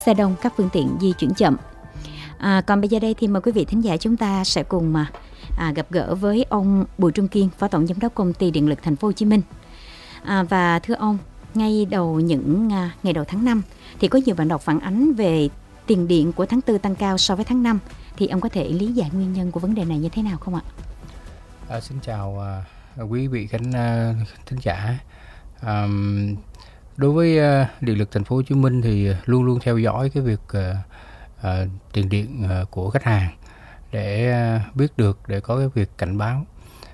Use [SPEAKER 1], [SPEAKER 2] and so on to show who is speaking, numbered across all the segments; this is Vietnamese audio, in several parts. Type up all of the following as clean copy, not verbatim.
[SPEAKER 1] xe đông, các phương tiện di chuyển chậm. Còn bây giờ đây thì mời quý vị thính giả chúng ta sẽ cùng gặp gỡ với ông Bùi Trung Kiên, Phó Tổng Giám đốc Công ty Điện lực Thành phố Hồ Chí Minh. Và thưa ông, ngay đầu những ngày đầu tháng 5 thì có nhiều bạn đọc phản ánh về tiền điện của tháng 4 tăng cao so với tháng 5. Thì ông có thể lý giải nguyên nhân của vấn đề này như thế nào không ạ?
[SPEAKER 2] Xin chào quý vị thính giả. Đối với Điện lực Thành phố Hồ Chí Minh thì luôn luôn theo dõi cái việc tiền điện của khách hàng để biết được, để có cái việc cảnh báo.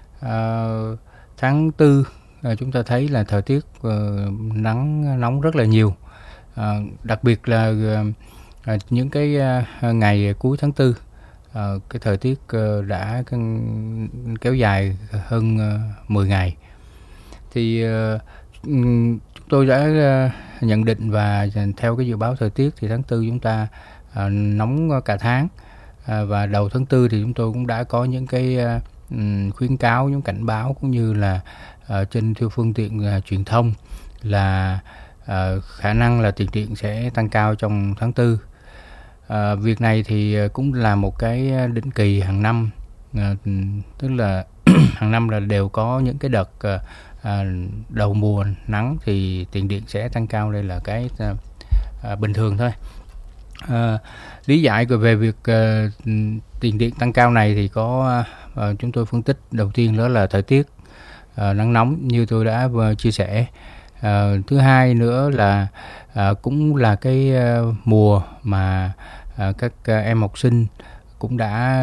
[SPEAKER 2] Tháng 4 chúng ta thấy là thời tiết nắng nóng rất là nhiều, đặc biệt là những cái ngày cuối tháng 4. Cái thời tiết đã kéo dài hơn 10 ngày. Thì chúng tôi đã nhận định và theo cái dự báo thời tiết thì tháng 4 chúng ta nóng cả tháng. Và đầu tháng 4 thì chúng tôi cũng đã có những cái khuyến cáo, những cảnh báo cũng như là trên phương tiện truyền thông là khả năng là tiền điện sẽ tăng cao trong tháng 4. Việc này thì cũng là một cái định kỳ hàng năm, tức là hàng năm là đều có những cái đợt đầu mùa nắng thì tiền điện sẽ tăng cao. Đây là cái bình thường thôi. Lý giải về việc tiền điện tăng cao này thì có chúng tôi phân tích. Đầu tiên đó là thời tiết nắng nóng như tôi đã chia sẻ. Thứ hai nữa là cũng là cái mùa mà các em học sinh cũng đã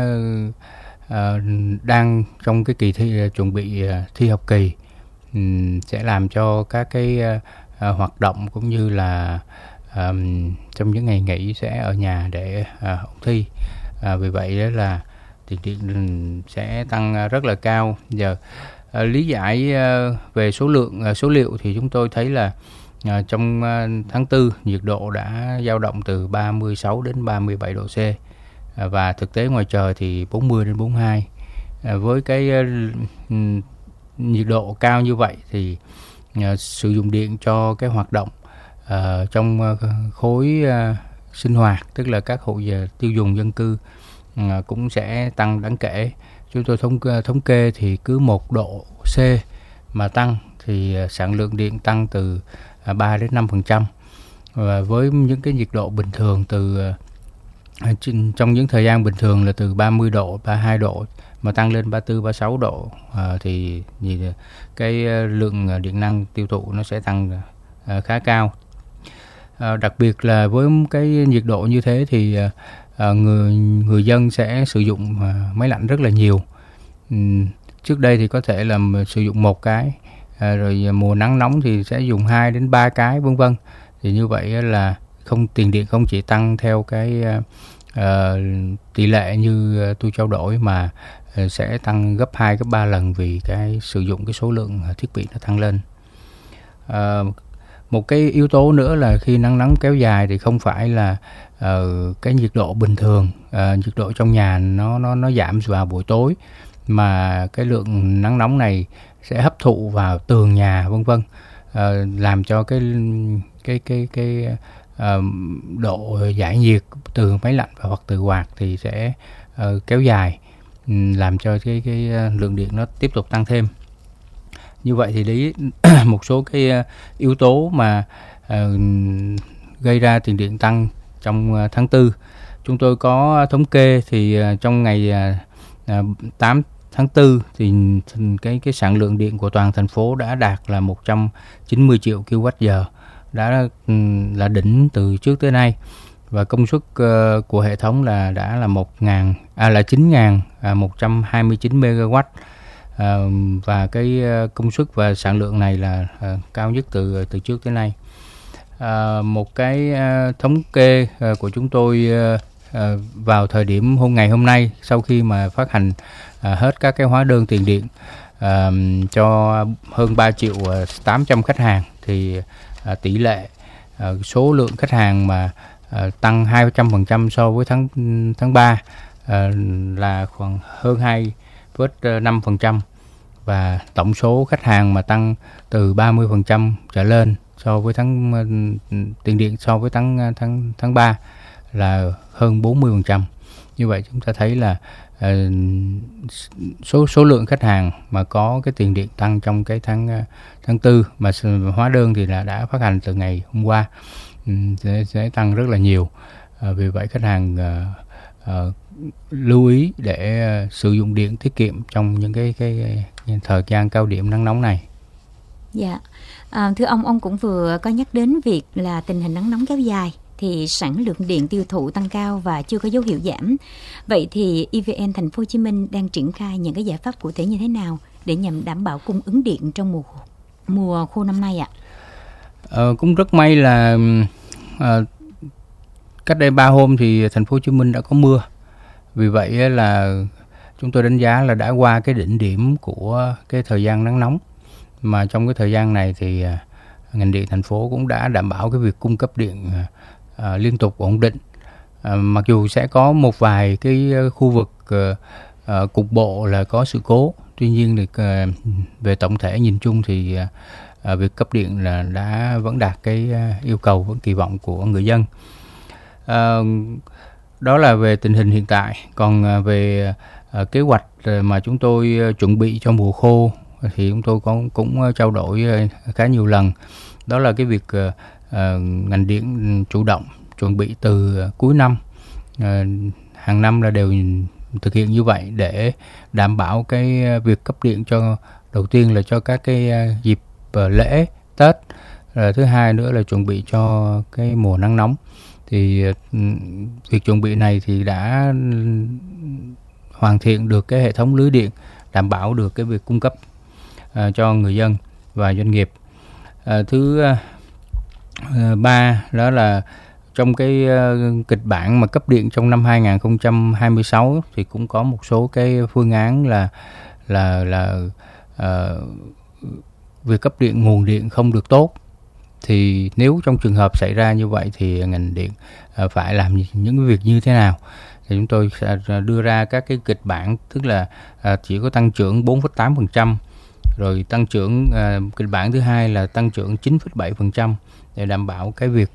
[SPEAKER 2] đang trong cái kỳ thi chuẩn bị thi học kỳ, sẽ làm cho các cái hoạt động cũng như là trong những ngày nghỉ sẽ ở nhà để ôn thi. Vì vậy đó là tiền điện sẽ tăng rất là cao. Giờ lý giải về số liệu thì chúng tôi thấy là trong tháng 4 nhiệt độ đã dao động từ 36 đến 37 độ C, và thực tế ngoài trời thì 40 đến 42. Với cái nhiệt độ cao như vậy thì sử dụng điện cho cái hoạt động trong khối sinh hoạt, tức là các hộ tiêu dùng dân cư cũng sẽ tăng đáng kể. Chúng tôi thống kê thì cứ 1 độ C mà tăng thì sản lượng điện tăng từ 3 đến 5%. Và với những cái nhiệt độ bình thường trong những thời gian bình thường là từ 30 độ, 32 độ mà tăng lên 34, 36 độ thì cái lượng điện năng tiêu thụ nó sẽ tăng khá cao. Đặc biệt là với cái nhiệt độ như thế thì người dân sẽ sử dụng máy lạnh rất là nhiều. Trước đây thì có thể là sử dụng một cái, rồi mùa nắng nóng thì sẽ dùng 2 đến 3 cái vân vân. Thì như vậy là tiền điện không chỉ tăng theo cái tỷ lệ như tôi trao đổi mà sẽ tăng gấp 2, gấp 3 lần vì cái sử dụng cái số lượng thiết bị nó tăng lên. Một cái yếu tố nữa là khi nắng nóng kéo dài thì không phải là cái nhiệt độ bình thường, nhiệt độ trong nhà nó giảm vào buổi tối, mà cái lượng nắng nóng này sẽ hấp thụ vào tường nhà vân vân, làm cho cái độ giải nhiệt từ máy lạnh hoặc từ quạt thì sẽ kéo dài, làm cho cái lượng điện nó tiếp tục tăng thêm. Như vậy thì đấy một số cái yếu tố mà gây ra tiền điện tăng trong tháng 4. Chúng tôi có thống kê thì trong ngày 8 tháng 4 thì cái sản lượng điện của toàn thành phố đã đạt là 190 triệu kWh, đã là đỉnh từ trước tới nay. Và công suất của hệ thống đã là 9.129 MW. Và cái công suất và sản lượng này là cao nhất từ trước tới nay. Một cái thống kê của chúng tôi vào thời điểm ngày hôm nay, sau khi mà phát hành hết các cái hóa đơn tiền điện cho hơn 3.800.000 khách hàng, thì tỷ lệ số lượng khách hàng mà tăng 200% so với tháng 3 là khoảng hơn 2,5%, và tổng số khách hàng mà tăng từ 30% trở lên so với tiền điện so với tháng 3 là hơn 40%. Như vậy chúng ta thấy là số lượng khách hàng mà có cái tiền điện tăng trong cái tháng 4, mà hóa đơn thì là đã phát hành từ ngày hôm qua, sẽ tăng rất là nhiều. Vì vậy khách hàng lưu ý để sử dụng điện tiết kiệm trong những cái thời gian cao điểm nắng nóng này.
[SPEAKER 1] Dạ, thưa ông cũng vừa có nhắc đến việc là tình hình nắng nóng kéo dài thì sản lượng điện tiêu thụ tăng cao và chưa có dấu hiệu giảm. Vậy thì EVN Thành phố Hồ Chí Minh đang triển khai những cái giải pháp cụ thể như thế nào để nhằm đảm bảo cung ứng điện trong mùa khô năm nay ạ?
[SPEAKER 2] Cũng rất may là cách đây 3 hôm thì Thành phố Hồ Chí Minh đã có mưa. Vì vậy là chúng tôi đánh giá là đã qua cái đỉnh điểm của cái thời gian nắng nóng. Mà trong cái thời gian này thì ngành điện thành phố cũng đã đảm bảo cái việc cung cấp điện liên tục ổn định. Mặc dù sẽ có một vài cái khu vực cục bộ là có sự cố, tuy nhiên thì về tổng thể nhìn chung thì việc cấp điện là vẫn đạt cái yêu cầu, vẫn kỳ vọng của người dân. Đó là về tình hình hiện tại. Còn về kế hoạch mà chúng tôi chuẩn bị cho mùa khô thì chúng tôi cũng trao đổi khá nhiều lần. Đó là cái việc ngành điện chủ động chuẩn bị từ cuối năm, hàng năm là đều thực hiện như vậy để đảm bảo cái việc cấp điện cho, đầu tiên là cho các cái dịp lễ Tết, thứ hai nữa là chuẩn bị cho cái mùa nắng nóng. Thì việc chuẩn bị này thì đã hoàn thiện được cái hệ thống lưới điện, đảm bảo được cái việc cung cấp cho người dân và doanh nghiệp. Thứ ba đó là trong cái kịch bản mà cấp điện trong năm 2026 thì cũng có một số cái phương án là việc cấp điện nguồn điện không được tốt. Thì nếu trong trường hợp xảy ra như vậy thì ngành điện phải làm những việc như thế nào? Thì chúng tôi sẽ đưa ra các cái kịch bản, tức là chỉ có tăng trưởng 4,8%, rồi tăng trưởng kịch bản thứ hai là tăng trưởng 9,7% để đảm bảo cái việc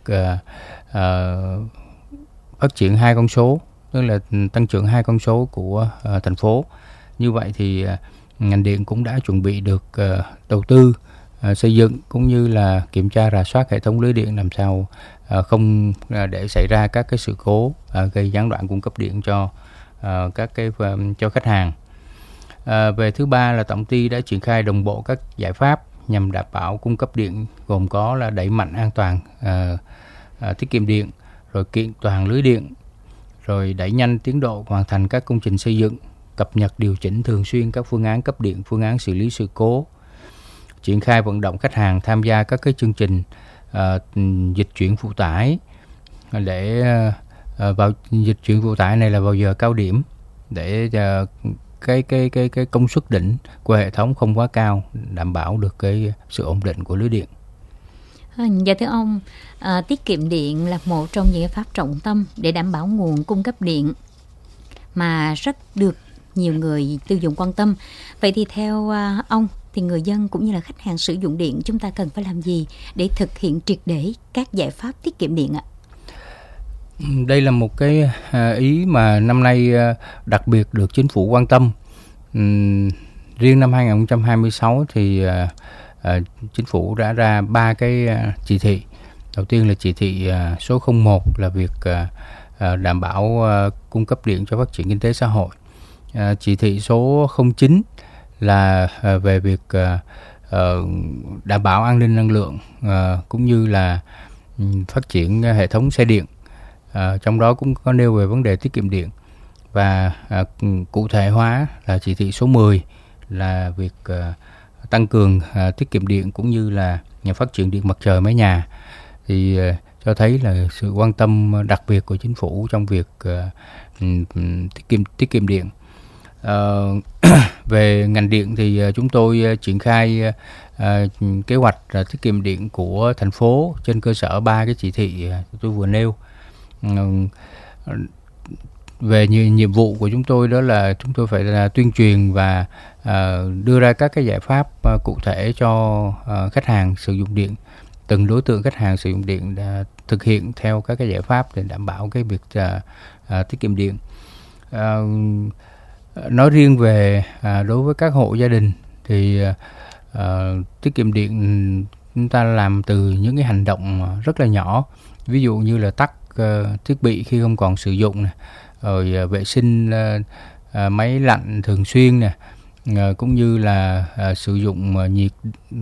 [SPEAKER 2] phát triển hai con số, tức là tăng trưởng hai con số của thành phố. Như vậy thì ngành điện cũng đã chuẩn bị được đầu tư xây dựng cũng như là kiểm tra rà soát hệ thống lưới điện làm sao không để xảy ra các cái sự cố gây gián đoạn cung cấp điện cho cho khách hàng. Về thứ ba là tổng ty đã triển khai đồng bộ các giải pháp nhằm đảm bảo cung cấp điện, gồm có là đẩy mạnh an toàn tiết kiệm điện, rồi kiện toàn lưới điện, rồi đẩy nhanh tiến độ hoàn thành các công trình xây dựng, cập nhật điều chỉnh thường xuyên các phương án cấp điện, phương án xử lý sự cố, triển khai vận động khách hàng tham gia các cái chương trình dịch chuyển phụ tải, để vào dịch chuyển phụ tải này là vào giờ cao điểm để cái công suất đỉnh của hệ thống không quá cao, đảm bảo được cái sự ổn định của lưới điện.
[SPEAKER 1] Dạ thưa ông, tiết kiệm điện là một trong những pháp trọng tâm để đảm bảo nguồn cung cấp điện mà rất được nhiều người tiêu dùng quan tâm. Vậy thì theo ông thì người dân cũng như là khách hàng sử dụng điện chúng ta cần phải làm gì để thực hiện triệt để các giải pháp tiết kiệm điện ạ?
[SPEAKER 2] Đây là một cái ý mà năm nay đặc biệt được chính phủ quan tâm. Riêng năm 2026 thì chính phủ đã ra 3 cái chỉ thị. Đầu tiên là chỉ thị số 01 là việc đảm bảo cung cấp điện cho phát triển kinh tế xã hội. Chỉ thị số 09 là về việc đảm bảo an ninh năng lượng cũng như là phát triển hệ thống xe điện. Trong đó cũng có nêu về vấn đề tiết kiệm điện. Và cụ thể hóa là chỉ thị số 10 là việc tăng cường tiết kiệm điện cũng như là phát triển điện mặt trời mái nhà. Thì cho thấy là sự quan tâm đặc biệt của chính phủ trong việc tiết kiệm điện. Về ngành điện thì chúng tôi triển khai kế hoạch tiết kiệm điện của thành phố trên cơ sở 3 cái chỉ thị tôi vừa nêu. Về nhiệm vụ của chúng tôi đó là chúng tôi phải là tuyên truyền và đưa ra các cái giải pháp cụ thể cho khách hàng sử dụng điện từng đối tượng khách hàng sử dụng điện đã thực hiện theo các cái giải pháp để đảm bảo cái việc tiết kiệm điện. Nói riêng về đối với các hộ gia đình thì tiết kiệm điện chúng ta làm từ những cái hành động rất là nhỏ, ví dụ như là tắt thiết bị khi không còn sử dụng này, rồi vệ sinh máy lạnh thường xuyên nè, cũng như là sử dụng nhiệt,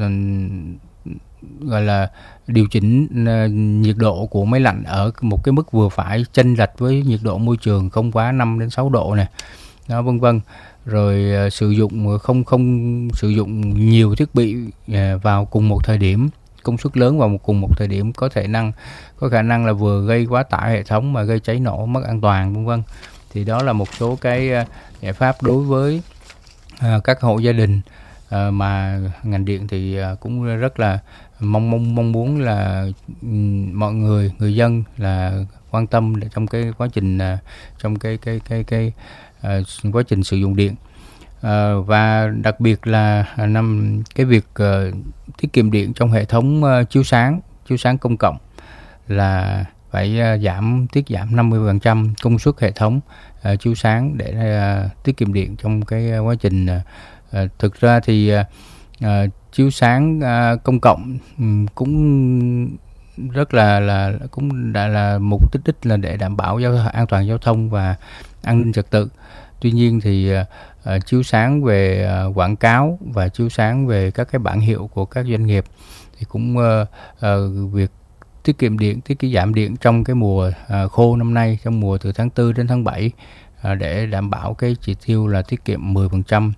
[SPEAKER 2] gọi là điều chỉnh nhiệt độ của máy lạnh ở một cái mức vừa phải, chênh lệch với nhiệt độ môi trường không quá 5 đến 6 độ này, đó, vân vân. Rồi sử dụng không sử dụng nhiều thiết bị vào cùng một thời điểm, công suất lớn vào cùng một thời điểm có khả năng là vừa gây quá tải hệ thống mà gây cháy nổ, mất an toàn, vân vân. Thì đó là một số cái giải pháp đối với các hộ gia đình mà ngành điện thì cũng rất là mong muốn là mọi người dân là quan tâm để trong cái quá trình trong cái quá trình sử dụng điện. Và đặc biệt là cái việc tiết kiệm điện trong hệ thống chiếu sáng công cộng là phải tiết giảm 50% công suất hệ thống chiếu sáng để tiết kiệm điện trong cái quá trình. Thực ra thì chiếu sáng công cộng cũng rất là cũng đã là mục đích là để đảm bảo an toàn giao thông và an ninh trật tự. Tuy nhiên thì chiếu sáng về quảng cáo và chiếu sáng về các cái bảng hiệu của các doanh nghiệp thì cũng việc tiết kiệm điện, giảm điện trong cái mùa khô năm nay, trong mùa từ tháng 4 đến tháng 7 để đảm bảo cái chỉ tiêu là tiết kiệm 10%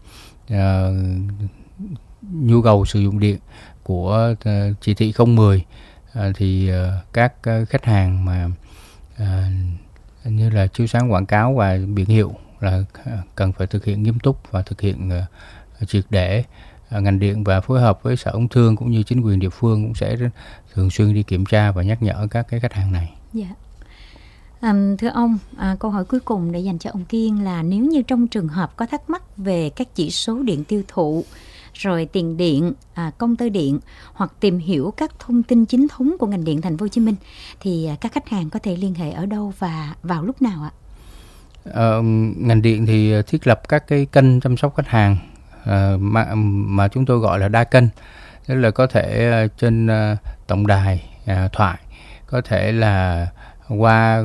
[SPEAKER 2] nhu cầu sử dụng điện của chỉ thị 010 thì các khách hàng mà như là chiếu sáng quảng cáo và biển hiệu là cần phải thực hiện nghiêm túc và thực hiện triệt để. Ngành điện và phối hợp với Sở Công Thương cũng như chính quyền địa phương cũng sẽ thường xuyên đi kiểm tra và nhắc nhở các cái khách hàng này.
[SPEAKER 1] Dạ. Thưa ông, câu hỏi cuối cùng để dành cho ông Kiên là nếu như trong trường hợp có thắc mắc về các chỉ số điện tiêu thụ, rồi tiền điện, công tơ điện hoặc tìm hiểu các thông tin chính thống của ngành điện Thành phố Hồ Chí Minh thì các khách hàng có thể liên hệ ở đâu và vào lúc nào ạ?
[SPEAKER 2] Ngành điện thì thiết lập các cái kênh chăm sóc khách hàng mà chúng tôi gọi là đa kênh, tức là có thể trên tổng đài thoại, có thể là qua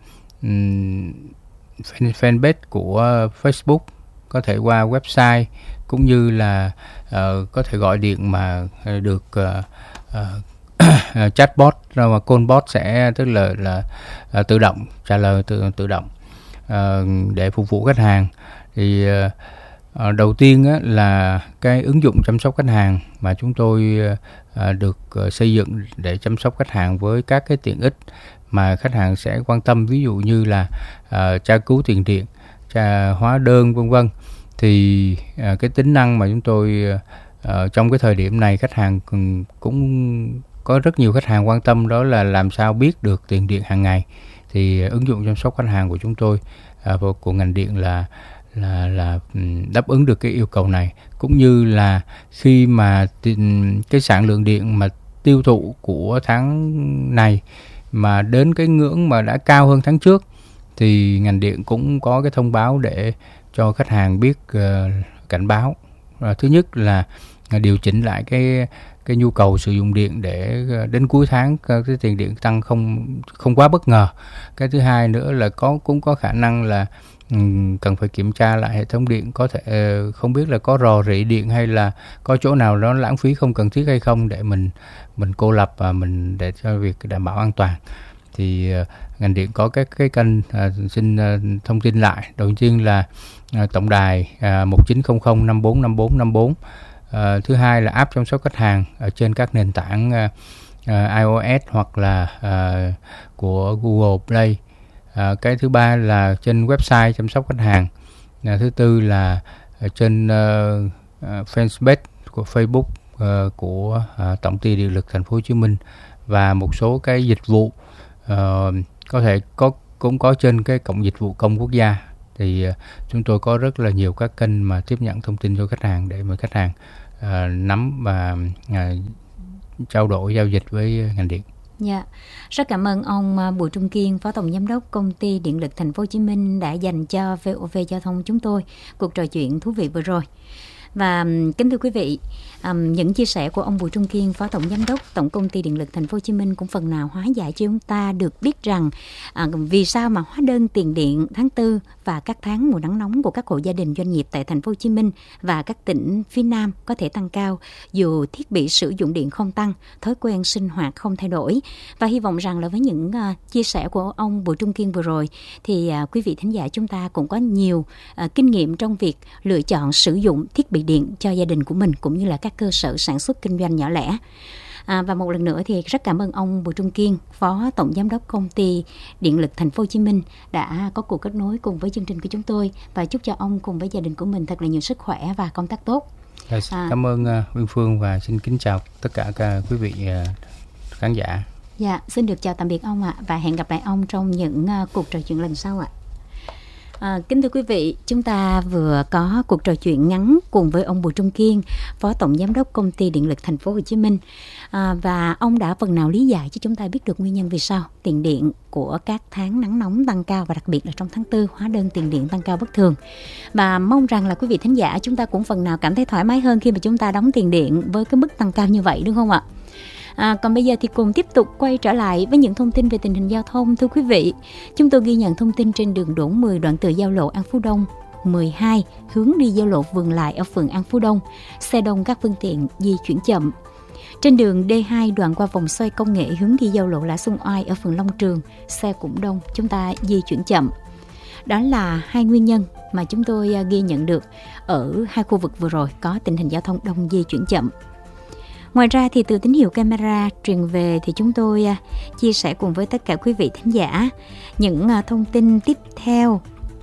[SPEAKER 2] fanpage của Facebook, có thể qua website, cũng như là có thể gọi điện mà được chatbot và callbot sẽ tức là tự động trả lời tự động để phục vụ khách hàng. Thì đầu tiên là cái ứng dụng chăm sóc khách hàng mà chúng tôi được xây dựng để chăm sóc khách hàng với các cái tiện ích mà khách hàng sẽ quan tâm, ví dụ như là tra cứu tiền điện, hóa đơn, vân vân. Thì cái tính năng mà chúng tôi trong cái thời điểm này khách hàng cũng có rất nhiều khách hàng quan tâm, đó là làm sao biết được tiền điện hàng ngày. Thì ứng dụng chăm sóc khách hàng của chúng tôi của ngành điện là đáp ứng được cái yêu cầu này, cũng như là khi mà cái sản lượng điện mà tiêu thụ của tháng này mà đến cái ngưỡng mà đã cao hơn tháng trước thì ngành điện cũng có cái thông báo để cho khách hàng biết, cảnh báo. Thứ nhất là điều chỉnh lại cái nhu cầu sử dụng điện để đến cuối tháng cái tiền điện tăng không quá bất ngờ. Cái thứ hai nữa là cũng có khả năng là cần phải kiểm tra lại hệ thống điện, có thể không biết là có rò rỉ điện hay là có chỗ nào đó lãng phí không cần thiết hay không, để mình cô lập và mình để cho việc đảm bảo an toàn. Thì ngành điện có cái kênh xin thông tin lại. Đầu tiên là tổng đài 1900 54 54 54. Thứ hai là app chăm sóc khách hàng ở trên các nền tảng iOS hoặc là của Google Play. Cái thứ ba là trên website chăm sóc khách hàng. Thứ tư là trên fanpage của Facebook của Tổng ty Điện lực Thành phố Hồ Chí Minh, và một số cái dịch vụ có thể cũng có trên cái cổng dịch vụ công quốc gia. Thì chúng tôi có rất là nhiều các kênh mà tiếp nhận thông tin cho khách hàng để mà khách hàng nắm và trao đổi giao dịch với ngành điện.
[SPEAKER 1] Dạ, rất cảm ơn ông Bùi Trung Kiên, Phó Tổng Giám đốc Công ty Điện lực Thành phố Hồ Chí Minh đã dành cho VOV Giao thông chúng tôi cuộc trò chuyện thú vị vừa rồi. Và kính thưa quý vị, những chia sẻ của ông Bùi Trung Kiên, Phó Tổng Giám đốc Tổng Công ty Điện lực Thành phố Hồ Chí Minh cũng phần nào hóa giải cho chúng ta được biết rằng vì sao mà hóa đơn tiền điện tháng 4 và các tháng mùa nắng nóng của các hộ gia đình doanh nghiệp tại Thành phố Hồ Chí Minh và các tỉnh phía Nam có thể tăng cao dù thiết bị sử dụng điện không tăng, thói quen sinh hoạt không thay đổi. Và hy vọng rằng là với những chia sẻ của ông Bùi Trung Kiên vừa rồi thì quý vị thính giả chúng ta cũng có nhiều kinh nghiệm trong việc lựa chọn sử dụng thiết bị điện cho gia đình của mình cũng như là các cơ sở sản xuất kinh doanh nhỏ lẻ. Và một lần nữa thì rất cảm ơn ông Bùi Trung Kiên, Phó Tổng Giám đốc Công ty Điện lực Thành phố Hồ Chí Minh đã có cuộc kết nối cùng với chương trình của chúng tôi, và chúc cho ông cùng với gia đình của mình thật là nhiều sức khỏe và công tác tốt.
[SPEAKER 2] Cảm ơn Uyên Phương và xin kính chào tất cả các quý vị khán giả.
[SPEAKER 1] Dạ, xin được chào tạm biệt ông ạ, và hẹn gặp lại ông trong những cuộc trò chuyện lần sau ạ. Kính thưa quý vị, chúng ta vừa có cuộc trò chuyện ngắn cùng với ông Bùi Trung Kiên, Phó Tổng Giám đốc Công ty Điện lực Thành phố Hồ Chí Minh, và ông đã phần nào lý giải cho chúng ta biết được nguyên nhân vì sao tiền điện của các tháng nắng nóng tăng cao, và đặc biệt là trong tháng 4 hóa đơn tiền điện tăng cao bất thường. Và mong rằng là quý vị thính giả chúng ta cũng phần nào cảm thấy thoải mái hơn khi mà chúng ta đóng tiền điện với cái mức tăng cao như vậy, đúng không ạ? Còn bây giờ thì cùng tiếp tục quay trở lại với những thông tin về tình hình giao thông. Thưa quý vị, chúng tôi ghi nhận thông tin trên đường Đỗ 10 đoạn từ giao lộ An Phú Đông 12 hướng đi giao lộ Vườn Lại ở phường An Phú Đông, xe đông các phương tiện di chuyển chậm. Trên đường D2 đoạn qua vòng xoay công nghệ hướng đi giao lộ Lã Xuân Oai ở phường Long Trường, xe cũng đông, chúng ta di chuyển chậm. Đó là hai nguyên nhân mà chúng tôi ghi nhận được ở hai khu vực vừa rồi có tình hình giao thông đông di chuyển chậm. Ngoài ra thì từ tín hiệu camera truyền về thì chúng tôi chia sẻ cùng với tất cả quý vị thính giả những thông tin tiếp theo.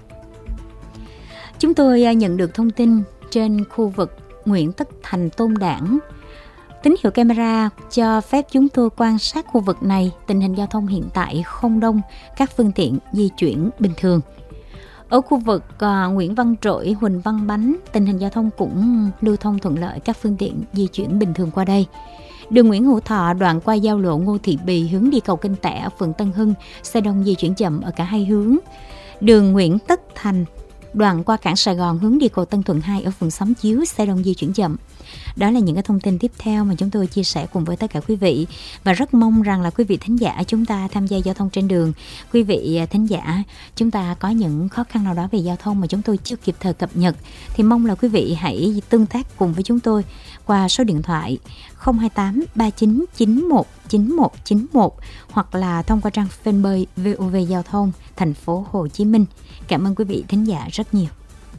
[SPEAKER 1] Chúng tôi nhận được thông tin trên khu vực Nguyễn Tất Thành Tôn Đản. Tín hiệu camera cho phép chúng tôi quan sát khu vực này, tình hình giao thông hiện tại không đông, các phương tiện di chuyển bình thường. Ở khu vực Nguyễn Văn Trỗi, Huỳnh Văn Bánh, tình hình giao thông cũng lưu thông thuận lợi, các phương tiện di chuyển bình thường qua đây. Đường Nguyễn Hữu Thọ đoạn qua giao lộ Ngô Thị Bì hướng đi cầu Kênh Tẻ ở phường Tân Hưng, xe đông di chuyển chậm ở cả hai hướng. Đường Nguyễn Tất Thành đoạn qua cảng Sài Gòn hướng đi cầu Tân Thuận 2 ở phường Xóm Chiếu, xe đông di chuyển chậm. Đó là những cái thông tin tiếp theo mà chúng tôi chia sẻ cùng với tất cả quý vị, và rất mong rằng là quý vị thính giả chúng ta tham gia giao thông trên đường, quý vị thính giả chúng ta có những khó khăn nào đó về giao thông mà chúng tôi chưa kịp thời cập nhật thì mong là quý vị hãy tương tác cùng với chúng tôi qua số điện thoại 028 39 91 9191 hoặc là thông qua trang fanpage VOV Giao thông Thành phố Hồ Chí Minh. Cảm ơn quý vị thính giả rất nhiều.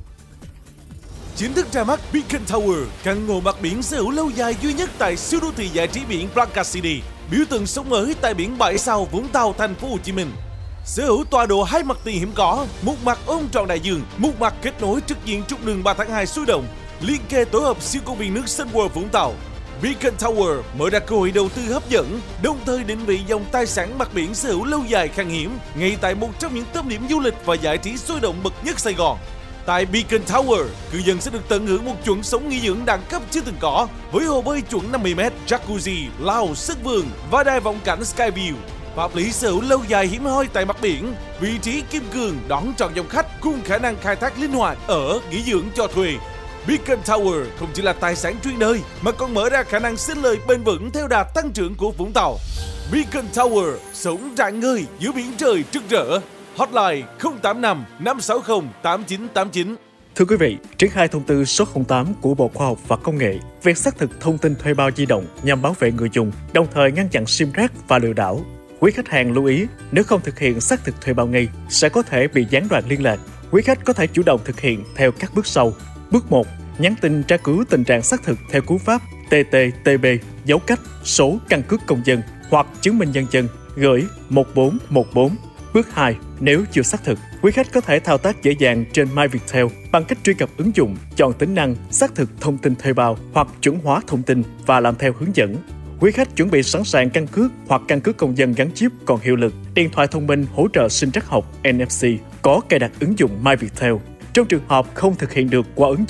[SPEAKER 3] Chính thức ra mắt Beacon Tower, căn hộ mặt biển sở hữu lâu dài duy nhất tại siêu đô thị giải trí biển Playa City, biểu tượng sống mới tại biển Bãi Sau, Vũng Tàu, Thành phố Hồ Chí Minh. Sở hữu tọa độ hai mặt tiền hiếm có, một mặt ôm trọn đại dương, một mặt kết nối trực diện trục đường 3 tháng 2 sôi động, liên kề tổ hợp siêu công viên nước SunWorld Vũng Tàu. Beacon Tower mở ra cơ hội đầu tư hấp dẫn, đồng thời định vị dòng tài sản mặt biển sở hữu lâu dài khan hiếm ngay tại một trong những tâm điểm du lịch và giải trí sôi động bậc nhất Sài Gòn. Tại Beacon Tower, cư dân sẽ được tận hưởng một chuẩn sống nghỉ dưỡng đẳng cấp chưa từng có, với hồ bơi chuẩn 50m, jacuzzi, lao, sân vườn và đài vọng cảnh Skyview. Pháp lý sở hữu lâu dài hiếm hoi tại mặt biển, vị trí kim cương đón trọn dòng khách cùng khả năng khai thác linh hoạt ở nghỉ dưỡng cho thuê. Beacon Tower không chỉ là tài sản chuyên đời mà còn mở ra khả năng sinh lời bền vững theo đà tăng trưởng của Vũng Tàu. Beacon Tower sống rạng ngời giữa biển trời rực rỡ. Hotline 085 560 8989.
[SPEAKER 4] Thưa quý vị, triển khai thông tư số 08 của Bộ Khoa học và Công nghệ về xác thực thông tin thuê bao di động nhằm bảo vệ người dùng, đồng thời ngăn chặn sim rác và lừa đảo. Quý khách hàng lưu ý, nếu không thực hiện xác thực thuê bao ngay, sẽ có thể bị gián đoạn liên lạc. Quý khách có thể chủ động thực hiện theo các bước sau. Bước 1. Nhắn tin tra cứu tình trạng xác thực theo cú pháp TTTB dấu cách số căn cước công dân hoặc chứng minh nhân dân gửi 1414. Bước 2. Nếu chưa xác thực, quý khách có thể thao tác dễ dàng trên MyViettel bằng cách truy cập ứng dụng, chọn tính năng xác thực thông tin thuê bao hoặc chuẩn hóa thông tin và làm theo hướng dẫn. Quý khách chuẩn bị sẵn sàng căn cước hoặc căn cước công dân gắn chip còn hiệu lực, điện thoại thông minh hỗ trợ sinh trắc học NFC, có cài đặt ứng dụng MyViettel. Trong trường hợp không thực hiện được qua ứng dụng,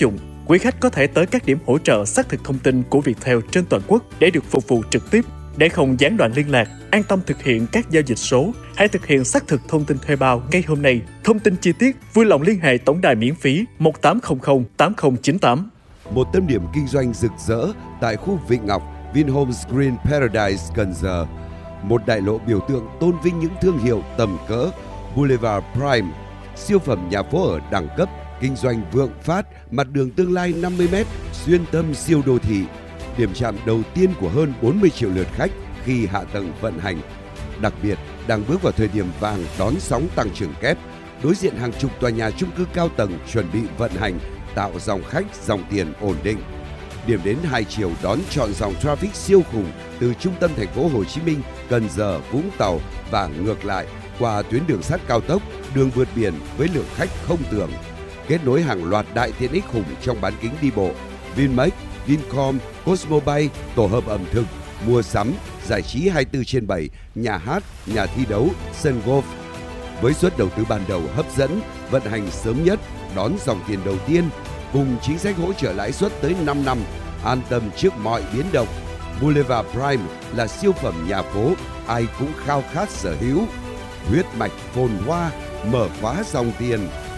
[SPEAKER 4] quý khách có thể tới các điểm hỗ trợ xác thực thông tin của Viettel trên toàn quốc để được phục vụ trực tiếp. Để không gián đoạn liên lạc, an tâm thực hiện các giao dịch số, hãy thực hiện xác thực thông tin thuê bao ngay hôm nay. Thông tin chi tiết vui lòng liên hệ tổng đài miễn phí 1800 8098.
[SPEAKER 5] Một tâm điểm kinh doanh rực rỡ tại khu Vịnh Ngọc, Vinhomes Green Paradise, Cần Giờ. Một đại lộ biểu tượng tôn vinh những thương hiệu tầm cỡ. Boulevard Prime, siêu phẩm nhà phố ở đẳng cấp, kinh doanh vượng phát, mặt đường tương lai 50m, xuyên tâm siêu đô thị. Điểm chạm đầu tiên của hơn 40 triệu lượt khách khi hạ tầng vận hành. Đặc biệt, đang bước vào thời điểm vàng đón sóng tăng trưởng kép, đối diện hàng chục tòa nhà chung cư cao tầng chuẩn bị vận hành, tạo dòng khách, dòng tiền ổn định. Điểm đến hai chiều đón trọn dòng traffic siêu khủng từ trung tâm thành phố Hồ Chí Minh, Cần Giờ, Vũng Tàu và ngược lại qua tuyến đường sắt cao tốc, đường vượt biển với lượng khách không tưởng. Kết nối hàng loạt đại tiện ích khủng trong bán kính đi bộ, Vinmec, Vincom, Cosmobay, tổ hợp ẩm thực, mua sắm, giải trí 24/7, nhà hát, nhà thi đấu, sân golf. Với suất đầu tư ban đầu hấp dẫn, vận hành sớm nhất, đón dòng tiền đầu tiên, cùng chính sách hỗ trợ lãi suất tới 5 năm, an tâm trước mọi biến động. Boulevard Prime là siêu phẩm nhà phố, ai cũng khao khát sở hữu. Huyết mạch phồn hoa, mở khóa dòng tiền.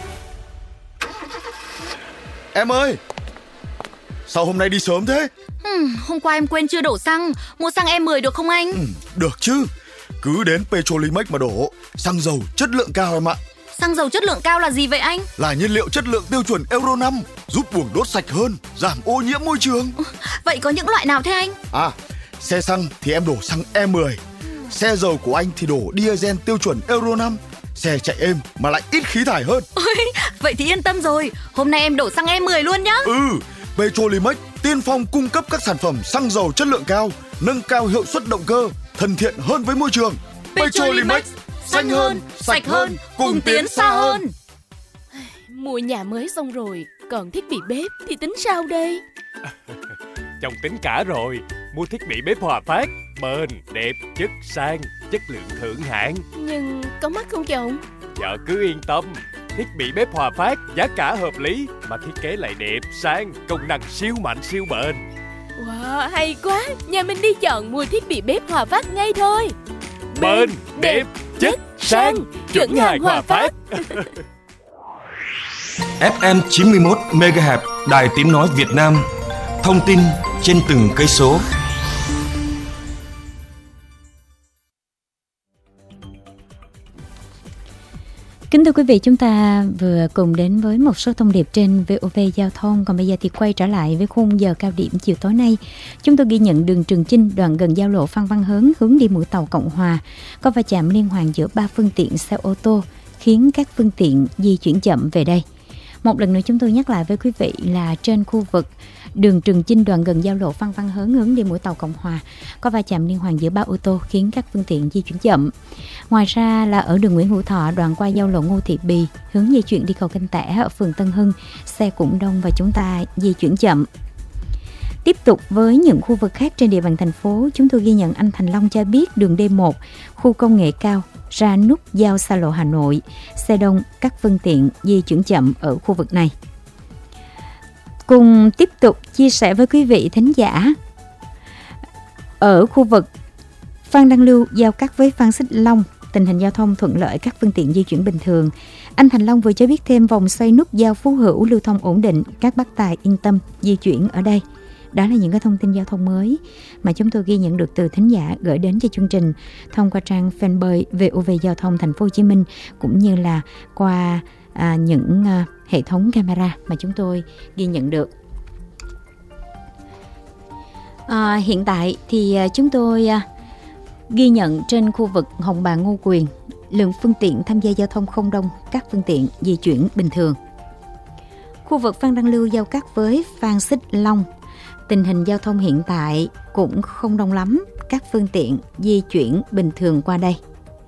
[SPEAKER 6] Em ơi! Sao hôm nay đi sớm thế?
[SPEAKER 7] Hôm qua em quên chưa đổ xăng. Mua xăng E10 được không anh?
[SPEAKER 6] Được chứ. Cứ đến Petrolimex mà đổ. Xăng dầu chất lượng cao em ạ.
[SPEAKER 7] Xăng dầu chất lượng cao là gì vậy anh?
[SPEAKER 6] Là nhiên liệu chất lượng tiêu chuẩn Euro 5, giúp buồng đốt sạch hơn, giảm ô nhiễm môi trường.
[SPEAKER 7] Vậy có những loại nào thế anh?
[SPEAKER 6] Xe xăng thì em đổ xăng E10. Xe dầu của anh thì đổ diesel tiêu chuẩn Euro 5. Xe chạy êm mà lại ít khí thải hơn.
[SPEAKER 7] Ôi, vậy thì yên tâm rồi. Hôm nay em đổ xăng E10 luôn nhá.
[SPEAKER 6] Petrolimex tiên phong cung cấp các sản phẩm xăng dầu chất lượng cao, nâng cao hiệu suất động cơ, thân thiện hơn với môi trường.
[SPEAKER 7] Petrolimex, xanh hơn, sạch hơn, cùng tiến xa hơn.
[SPEAKER 8] Mua nhà mới xong rồi, còn thiết bị bếp thì tính sao đây?
[SPEAKER 9] Chồng tính cả rồi. Mua thiết bị bếp Hòa Phát, bền, đẹp, chất sang, chất lượng thượng hạng.
[SPEAKER 8] Nhưng có mắc không chồng?
[SPEAKER 9] Vợ cứ yên tâm, thiết bị bếp Hòa Phát giá cả hợp lý mà thiết kế lại đẹp, sang, công năng siêu mạnh siêu bền.
[SPEAKER 8] Wow, hay quá, nhà mình đi chọn mua thiết bị bếp Hòa Phát ngay thôi.
[SPEAKER 9] Bền, đẹp, chất, sang, chuẩn hàng Hòa Phát.
[SPEAKER 10] FM 91 MHz, Đài Tiếng nói Việt Nam. Thông tin trên từng cây số.
[SPEAKER 1] Kính thưa quý vị, chúng ta vừa cùng đến với một số thông điệp trên VOV Giao thông. Còn bây giờ thì quay trở lại với khung giờ cao điểm chiều tối nay. Chúng tôi ghi nhận đường Trường Chinh, đoạn gần giao lộ Phan Văn Hớn hướng đi Mũi Tàu Cộng Hòa, có va chạm liên hoàn giữa 3 phương tiện xe ô tô, khiến các phương tiện di chuyển chậm về đây. Một lần nữa chúng tôi nhắc lại với quý vị là trên khu vực đường Trường Chinh, đoạn gần giao lộ Phan Văn Hớn hướng đi Mũi Tàu Cộng Hòa, có va chạm liên hoàn giữa 3 ô tô khiến các phương tiện di chuyển chậm. Ngoài ra là ở đường Nguyễn Hữu Thọ, đoạn qua giao lộ Ngô Thị Bì hướng di chuyển đi cầu Kênh Tẻ ở phường Tân Hưng, xe cũng đông và chúng ta di chuyển chậm. Tiếp tục với những khu vực khác trên địa bàn thành phố, chúng tôi ghi nhận anh Thành Long cho biết đường D1, khu công nghệ cao ra nút giao xa lộ Hà Nội, xe đông, các phương tiện di chuyển chậm ở khu vực này. Cùng tiếp tục chia sẻ với quý vị thính giả, ở khu vực Phan Đăng Lưu giao cắt với Phan Xích Long, tình hình giao thông thuận lợi, các phương tiện di chuyển bình thường. Anh Thành Long vừa cho biết thêm vòng xoay nút giao Phú Hữu lưu thông ổn định, các bác tài yên tâm di chuyển ở đây. Đó là những cái thông tin giao thông mới mà chúng tôi ghi nhận được từ thính giả gửi đến cho chương trình thông qua trang fanpage VOV Giao thông Thành phố Hồ Chí Minh, cũng như là qua những hệ thống camera mà chúng tôi ghi nhận được. Hiện tại thì chúng tôi ghi nhận trên khu vực Hồng Bàng, Ngô Quyền, lượng phương tiện tham gia giao thông không đông, các phương tiện di chuyển bình thường. Khu vực Phan Đăng Lưu giao cắt với Phan Xích Long, tình hình giao thông hiện tại cũng không đông lắm, các phương tiện di chuyển bình thường qua đây.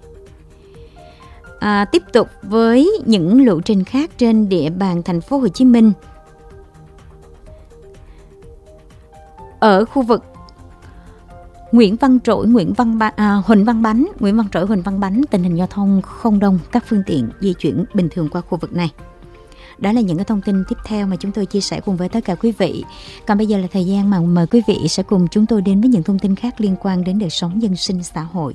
[SPEAKER 1] Tiếp tục với những lộ trình khác trên địa bàn thành phố Hồ Chí Minh. Ở khu vực Huỳnh Văn Trỗi, Huỳnh Văn Bánh, tình hình giao thông không đông, các phương tiện di chuyển bình thường qua khu vực này. Đó là những cái thông tin tiếp theo mà chúng tôi chia sẻ cùng với tất cả quý vị. Còn bây giờ là thời gian mà mời quý vị sẽ cùng chúng tôi đến với những thông tin khác liên quan đến đời sống dân sinh xã hội.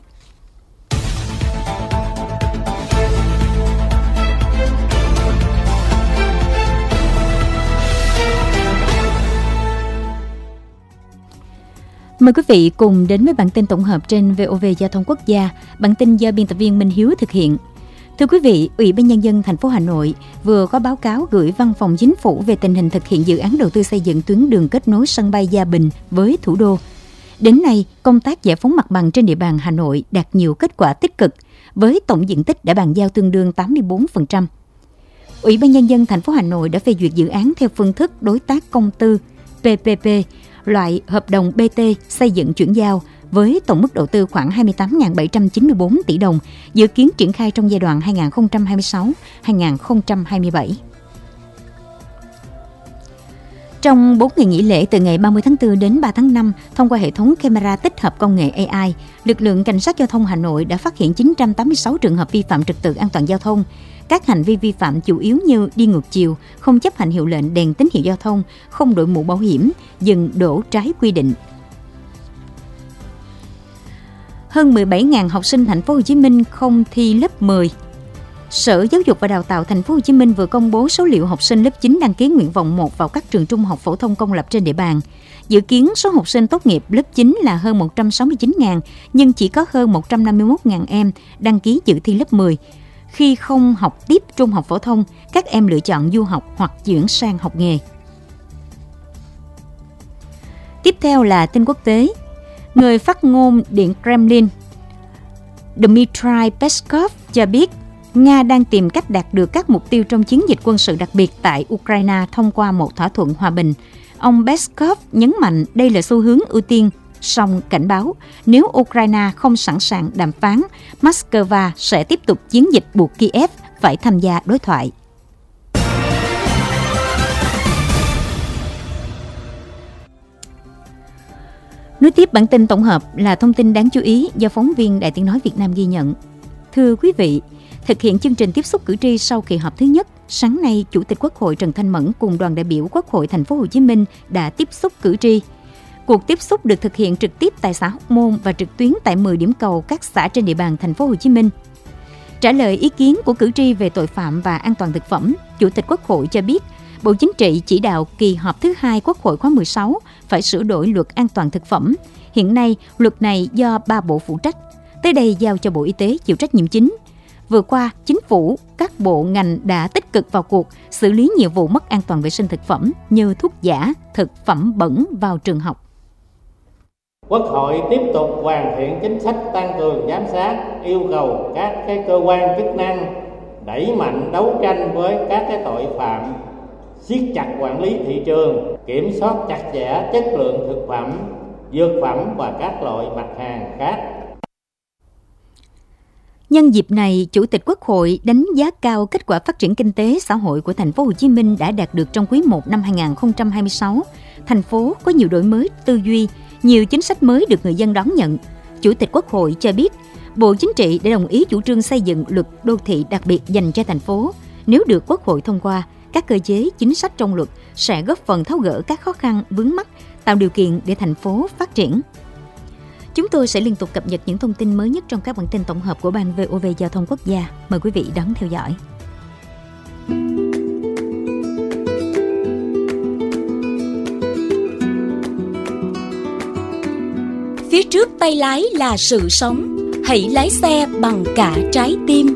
[SPEAKER 1] Mời quý vị cùng đến với bản tin tổng hợp trên VOV Giao thông Quốc gia. Bản tin do biên tập viên Minh Hiếu thực hiện. Thưa quý vị, Ủy ban Nhân dân thành phố Hà Nội vừa có báo cáo gửi Văn phòng Chính phủ về tình hình thực hiện dự án đầu tư xây dựng tuyến đường kết nối sân bay Gia Bình với thủ đô. Đến nay, công tác giải phóng mặt bằng trên địa bàn Hà Nội đạt nhiều kết quả tích cực, với tổng diện tích đã bàn giao tương đương 84%. Ủy ban Nhân dân thành phố Hà Nội đã phê duyệt dự án theo phương thức đối tác công tư PPP, loại hợp đồng BT xây dựng chuyển giao với tổng mức đầu tư khoảng 28.794 tỷ đồng, dự kiến triển khai trong giai đoạn 2026-2027. Trong 4 ngày nghỉ lễ từ ngày 30 tháng 4 đến 3 tháng 5, thông qua hệ thống camera tích hợp công nghệ AI, lực lượng Cảnh sát Giao thông Hà Nội đã phát hiện 986 trường hợp vi phạm trật tự an toàn giao thông. Các hành vi vi phạm chủ yếu như đi ngược chiều, không chấp hành hiệu lệnh đèn tín hiệu giao thông, không đội mũ bảo hiểm, dừng đỗ trái quy định. Hơn 17.000 học sinh thành phố Hồ Chí Minh không thi lớp 10. Sở Giáo dục và Đào tạo thành phố Hồ Chí Minh vừa công bố số liệu học sinh lớp 9 đăng ký nguyện vọng 1 vào các trường trung học phổ thông công lập trên địa bàn. Dự kiến số học sinh tốt nghiệp lớp 9 là hơn 169.000, nhưng chỉ có hơn 151.000 em đăng ký dự thi lớp 10. Khi không học tiếp trung học phổ thông, các em lựa chọn du học hoặc chuyển sang học nghề. Tiếp theo là tin quốc tế. Người phát ngôn Điện Kremlin Dmitry Peskov cho biết Nga đang tìm cách đạt được các mục tiêu trong chiến dịch quân sự đặc biệt tại Ukraine thông qua một thỏa thuận hòa bình. Ông Peskov nhấn mạnh đây là xu hướng ưu tiên, song cảnh báo nếu Ukraine không sẵn sàng đàm phán, Moscow sẽ tiếp tục chiến dịch buộc Kiev phải tham gia đối thoại. Nối tiếp bản tin tổng hợp là thông tin đáng chú ý do phóng viên Đài Tiếng nói Việt Nam ghi nhận. Thưa quý vị, thực hiện chương trình tiếp xúc cử tri sau kỳ họp thứ nhất, sáng nay Chủ tịch Quốc hội Trần Thanh Mẫn cùng đoàn đại biểu Quốc hội Thành phố Hồ Chí Minh đã tiếp xúc cử tri. Cuộc tiếp xúc được thực hiện trực tiếp tại xã Hóc Môn và trực tuyến tại 10 điểm cầu các xã trên địa bàn Thành phố Hồ Chí Minh. Trả lời ý kiến của cử tri về tội phạm và an toàn thực phẩm, Chủ tịch Quốc hội cho biết Bộ Chính trị chỉ đạo kỳ họp thứ 2 Quốc hội khóa 16 phải sửa đổi luật an toàn thực phẩm. Hiện nay, luật này do 3 bộ phụ trách. Tới đây giao cho Bộ Y tế chịu trách nhiệm chính. Vừa qua, Chính phủ, các bộ ngành đã tích cực vào cuộc xử lý nhiều vụ mất an toàn vệ sinh thực phẩm như thuốc giả, thực phẩm bẩn vào trường học.
[SPEAKER 11] Quốc hội tiếp tục hoàn thiện chính sách tăng cường giám sát, yêu cầu các cơ quan chức năng đẩy mạnh đấu tranh với các tội phạm, siết chặt quản lý thị trường, kiểm soát chặt chẽ chất lượng thực phẩm, dược phẩm và các loại mặt hàng khác.
[SPEAKER 1] Nhân dịp này, Chủ tịch Quốc hội đánh giá cao kết quả phát triển kinh tế xã hội của Thành phố Hồ Chí Minh đã đạt được trong quý 1 năm 2026. Thành phố có nhiều đổi mới tư duy, nhiều chính sách mới được người dân đón nhận. Chủ tịch Quốc hội cho biết, Bộ Chính trị đã đồng ý chủ trương xây dựng luật đô thị đặc biệt dành cho thành phố. Nếu được Quốc hội thông qua, các cơ chế chính sách trong luật sẽ góp phần tháo gỡ các khó khăn vướng mắc, tạo điều kiện để thành phố phát triển. Chúng tôi sẽ liên tục cập nhật những thông tin mới nhất trong các bản tin tổng hợp của Ban VOV Giao thông Quốc gia. Mời quý vị đón theo dõi.
[SPEAKER 7] Phía trước tay lái là sự sống, hãy lái xe bằng cả trái tim.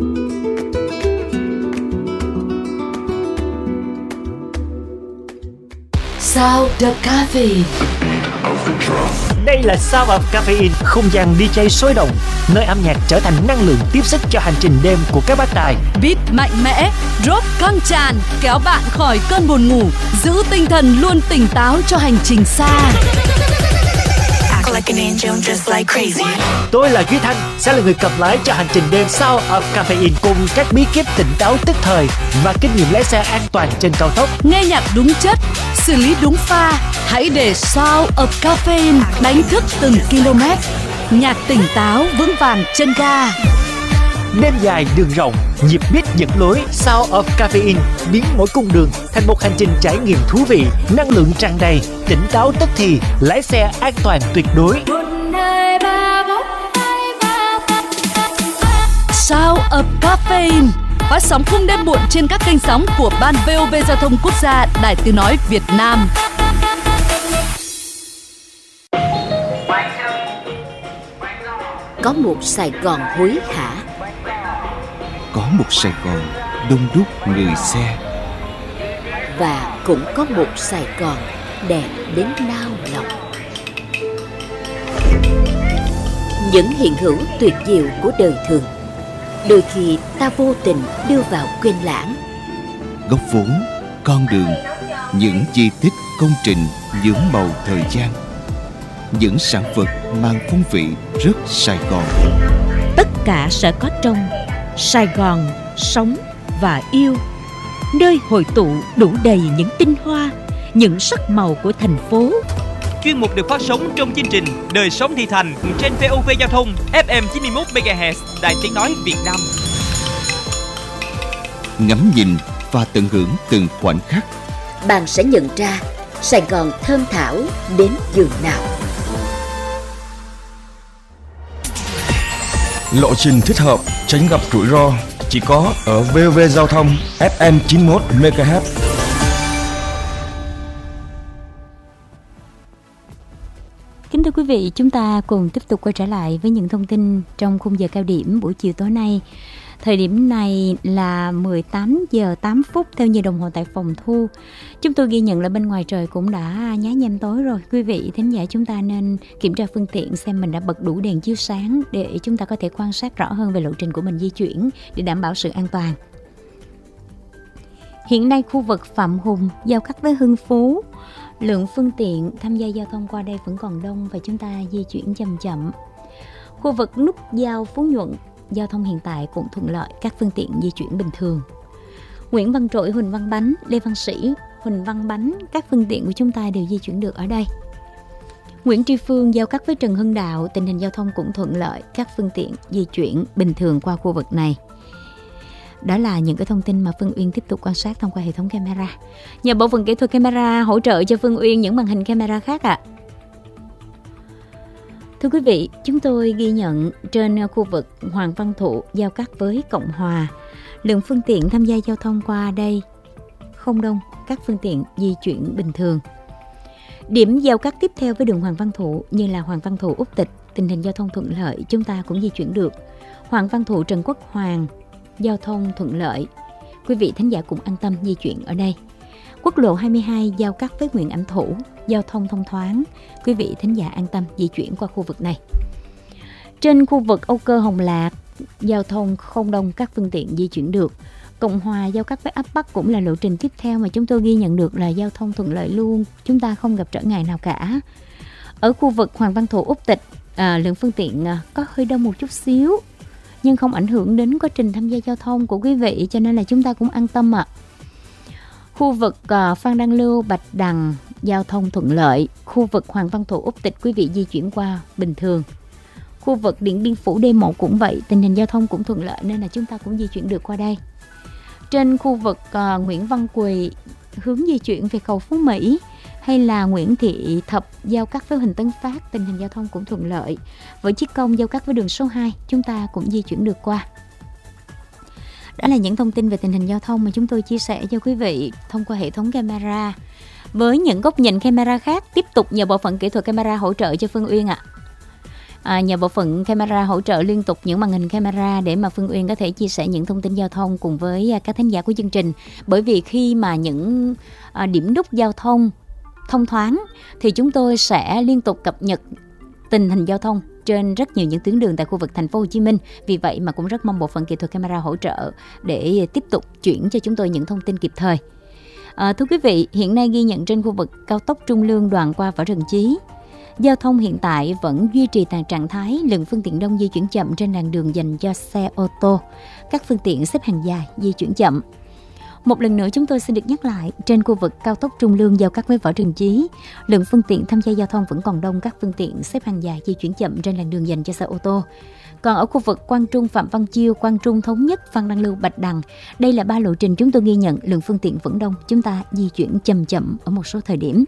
[SPEAKER 7] Sound of Caffeine.
[SPEAKER 12] Đây là Sound of Caffeine, không gian DJ sôi động, nơi âm nhạc trở thành năng lượng tiếp sức cho hành trình đêm của các bác tài.
[SPEAKER 13] Beat mạnh mẽ, drop căng tràn, kéo bạn khỏi cơn buồn ngủ, giữ tinh thần luôn tỉnh táo cho hành trình xa.
[SPEAKER 12] Tôi là Duy Thanh, sẽ là người cầm lái cho hành trình đêm Sound of Caffeine cùng các bí kíp tỉnh táo tức thời và kinh nghiệm lái xe an toàn trên cao tốc.
[SPEAKER 13] Nghe nhạc đúng chất, xử lý đúng pha, hãy để Sound of Caffeine đánh thức từng km. Nhạc tỉnh táo vững vàng chân ga.
[SPEAKER 12] Đêm dài đường rộng, nhịp beat dẫn lối. Sound of Caffeine biến mỗi cung đường thành một hành trình trải nghiệm thú vị, năng lượng tràn đầy, tỉnh táo tức thì, lái xe an toàn tuyệt đối.
[SPEAKER 13] Sound of Caffeine phát sóng khung đêm muộn trên các kênh sóng của Ban VOV Giao thông Quốc gia, Đài Tiếng nói Việt Nam.
[SPEAKER 7] Có một Sài Gòn hối hả,
[SPEAKER 14] có một Sài Gòn đông đúc người xe,
[SPEAKER 7] và cũng có một Sài Gòn đẹp đến nao lòng. Những hiện hữu tuyệt diệu của đời thường, đôi khi ta vô tình đưa vào quên lãng.
[SPEAKER 14] Góc vốn, con đường, những di tích công trình nhuốm màu thời gian, những sản vật mang phong vị rất Sài Gòn.
[SPEAKER 15] Tất cả sẽ có trong Sài Gòn sống và yêu, nơi hội tụ đủ đầy những tinh hoa, những sắc màu của thành phố.
[SPEAKER 16] Chuyên mục được phát sóng trong chương trình Đời sống thị thành trên VOV Giao thông FM 91 MHz, Đài Tiếng nói Việt Nam.
[SPEAKER 14] Ngắm nhìn và tận hưởng từng khoảnh khắc,
[SPEAKER 7] bạn sẽ nhận ra Sài Gòn thơm thảo đến giường nào.
[SPEAKER 10] Lộ trình thích hợp, tránh gặp rủi ro chỉ có ở VOV Giao thông FM 91 MHz.
[SPEAKER 1] Kính thưa quý vị, chúng ta cùng tiếp tục quay trở lại với những thông tin trong khung giờ cao điểm buổi chiều tối nay. Thời điểm này là 18 giờ 8 phút theo giờ đồng hồ tại phòng thu. Chúng tôi ghi nhận là bên ngoài trời cũng đã nhá nhem tối rồi. Quý vị thính giả chúng ta nên kiểm tra phương tiện xem mình đã bật đủ đèn chiếu sáng để chúng ta có thể quan sát rõ hơn về lộ trình của mình di chuyển để đảm bảo sự an toàn. Hiện nay khu vực Phạm Hùng giao cắt với Hưng Phú, lượng phương tiện tham gia giao thông qua đây vẫn còn đông và chúng ta di chuyển chậm chậm. Khu vực nút giao Phú Nhuận, giao thông hiện tại cũng thuận lợi, các phương tiện di chuyển bình thường. Nguyễn Văn Trỗi, Huỳnh Văn Bánh, Lê Văn Sĩ, Huỳnh Văn Bánh, các phương tiện của chúng ta đều di chuyển được ở đây. Nguyễn Tri Phương giao cắt với Trần Hưng Đạo, tình hình giao thông cũng thuận lợi, các phương tiện di chuyển bình thường qua khu vực này. Đó là những cái thông tin mà Phương Uyên tiếp tục quan sát thông qua hệ thống camera. Nhờ bộ phận kỹ thuật camera hỗ trợ cho Phương Uyên những màn hình camera khác ạ. Thưa quý vị, chúng tôi ghi nhận trên khu vực Hoàng Văn Thụ giao cắt với Cộng Hòa, lượng phương tiện tham gia giao thông qua đây không đông, các phương tiện di chuyển bình thường. Điểm giao cắt tiếp theo với đường Hoàng Văn Thụ như là Hoàng Văn Thụ Úc Tịch, tình hình giao thông thuận lợi, chúng ta cũng di chuyển được. Hoàng Văn Thụ Trần Quốc Hoàng, giao thông thuận lợi, quý vị thính giả cũng an tâm di chuyển ở đây. Quốc lộ 22 giao cắt với Nguyễn Ảnh Thủ, giao thông thông thoáng, quý vị thính giả an tâm di chuyển qua khu vực này. Trên khu vực Âu Cơ Hồng Lạc, giao thông không đông, các phương tiện di chuyển được. Cộng Hòa giao cắt với Ấp Bắc cũng là lộ trình tiếp theo mà chúng tôi ghi nhận được là giao thông thuận lợi luôn, chúng ta không gặp trở ngại nào cả. Ở khu vực Hoàng Văn Thụ Úc Tịch, lượng phương tiện có hơi đông một chút xíu, nhưng không ảnh hưởng đến quá trình tham gia giao thông của quý vị, cho nên là chúng ta cũng an tâm ạ. Khu vực Phan Đăng Lưu, Bạch Đằng, giao thông thuận lợi. Khu vực Hoàng Văn Thụ Úc Tịch, quý vị di chuyển qua bình thường. Khu vực Điện Biên Phủ D1 cũng vậy, tình hình giao thông cũng thuận lợi nên là chúng ta cũng di chuyển được qua đây. Trên khu vực Nguyễn Văn Quỳ, hướng di chuyển về cầu Phú Mỹ hay là Nguyễn Thị Thập giao cắt với Huỳnh Tấn Phát, tình hình giao thông cũng thuận lợi. Với Chiết Công giao cắt với đường số 2, chúng ta cũng di chuyển được qua. Đó là những thông tin về tình hình giao thông mà chúng tôi chia sẻ cho quý vị thông qua hệ thống camera. Với những góc nhìn camera khác, tiếp tục nhờ bộ phận kỹ thuật camera hỗ trợ cho Phương Uyên ạ. Nhờ bộ phận camera hỗ trợ liên tục những màn hình camera để mà Phương Uyên có thể chia sẻ những thông tin giao thông cùng với các thính giả của chương trình. Bởi vì khi mà những điểm nút giao thông thông thoáng thì chúng tôi sẽ liên tục cập nhật tình hình giao thông trên rất nhiều những tuyến đường tại khu vực thành phố Hồ Chí Minh. Vì vậy mà cũng rất mong bộ phận kỹ thuật camera hỗ trợ để tiếp tục chuyển cho chúng tôi những thông tin kịp thời. Thưa quý vị, hiện nay ghi nhận trên khu vực cao tốc Trung Lương đoạn qua Võ Trần Chí, giao thông hiện tại vẫn duy trì trạng thái lượng phương tiện đông di chuyển chậm trên làn đường dành cho xe ô tô. Các phương tiện xếp hàng dài di chuyển chậm. Một lần nữa chúng tôi xin được nhắc lại, trên khu vực cao tốc Trung Lương giao cắt với Võ Trường Chí, lượng phương tiện tham gia giao thông vẫn còn đông, các phương tiện xếp hàng dài di chuyển chậm trên làn đường dành cho xe ô tô. Còn ở khu vực Quang Trung, Phạm Văn Chiêu, Quang Trung, Thống Nhất, Phan Đăng Lưu, Bạch Đằng, đây là 3 lộ trình chúng tôi ghi nhận lượng phương tiện vẫn đông, chúng ta di chuyển chậm ở một số thời điểm.